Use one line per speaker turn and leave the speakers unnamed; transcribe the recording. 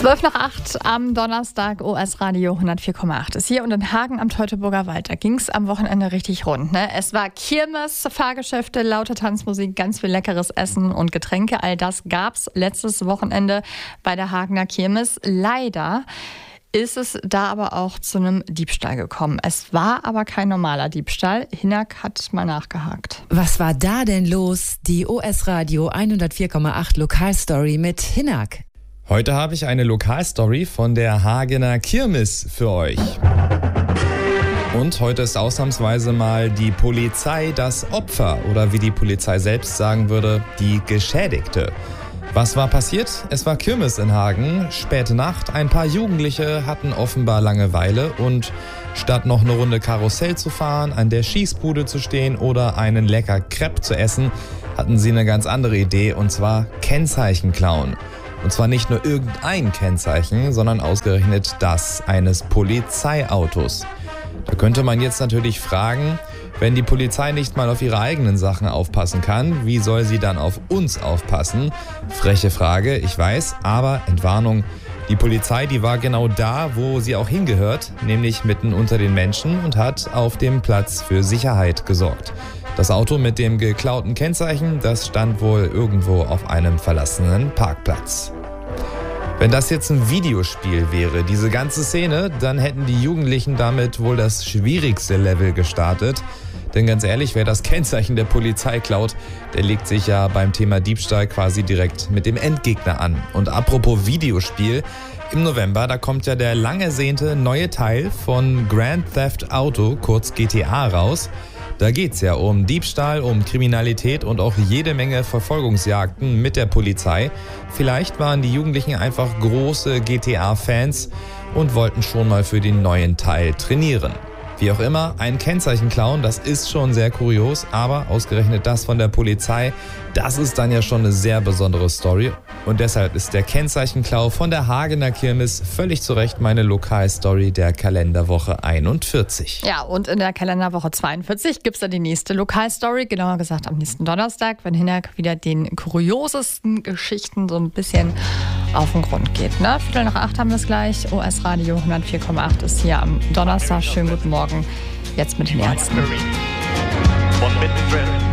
7:55 am Donnerstag, OS-Radio 104,8 ist hier und in Hagen am Teutoburger Wald. Da ging es am Wochenende richtig rund. Ne? Es war Kirmes, Fahrgeschäfte, laute Tanzmusik, ganz viel leckeres Essen und Getränke. All das gab es letztes Wochenende bei der Hagener Kirmes. Leider ist es da aber auch zu einem Diebstahl gekommen. Es war aber kein normaler Diebstahl. Hinak hat mal nachgehakt.
Was war da denn los? Die OS-Radio 104,8 Lokalstory mit Hinak.
Heute habe ich eine Lokalstory von der Hagener Kirmes für euch. Und heute ist ausnahmsweise mal die Polizei das Opfer oder wie die Polizei selbst sagen würde, die Geschädigte. Was war passiert? Es war Kirmes in Hagen, späte Nacht. Ein paar Jugendliche hatten offenbar Langeweile und statt noch eine Runde Karussell zu fahren, an der Schießbude zu stehen oder einen lecker Crepe zu essen, hatten sie eine ganz andere Idee, und zwar Kennzeichen klauen. Und zwar nicht nur irgendein Kennzeichen, sondern ausgerechnet das eines Polizeiautos. Da könnte man jetzt natürlich fragen, wenn die Polizei nicht mal auf ihre eigenen Sachen aufpassen kann, wie soll sie dann auf uns aufpassen? Freche Frage, ich weiß, aber Entwarnung. Die Polizei, die war genau da, wo sie auch hingehört, nämlich mitten unter den Menschen und hat auf dem Platz für Sicherheit gesorgt. Das Auto mit dem geklauten Kennzeichen, das stand wohl irgendwo auf einem verlassenen Parkplatz. Wenn das jetzt ein Videospiel wäre, diese ganze Szene, dann hätten die Jugendlichen damit wohl das schwierigste Level gestartet. Denn ganz ehrlich, wer das Kennzeichen der Polizei klaut, der legt sich ja beim Thema Diebstahl quasi direkt mit dem Endgegner an. Und apropos Videospiel, im November, da kommt ja der lang ersehnte neue Teil von Grand Theft Auto, kurz GTA, raus. Da geht's ja um Diebstahl, um Kriminalität und auch jede Menge Verfolgungsjagden mit der Polizei. Vielleicht waren die Jugendlichen einfach große GTA-Fans und wollten schon mal für den neuen Teil trainieren. Wie auch immer, ein Kennzeichen klauen, das ist schon sehr kurios, aber ausgerechnet das von der Polizei, das ist dann ja schon eine sehr besondere Story. Und deshalb ist der Kennzeichenklau von der Hagener Kirmes völlig zu Recht meine Lokalstory der Kalenderwoche 41.
Ja, und in der Kalenderwoche 42 gibt es dann die nächste Lokalstory, genauer gesagt am nächsten Donnerstag, wenn Hinak wieder den kuriosesten Geschichten so ein bisschen auf den Grund geht. Ne? 7:45 haben wir es gleich. OS-Radio 104,8 ist hier am Donnerstag. Schönen guten Morgen, jetzt mit den Ärzten.
Von mittendrin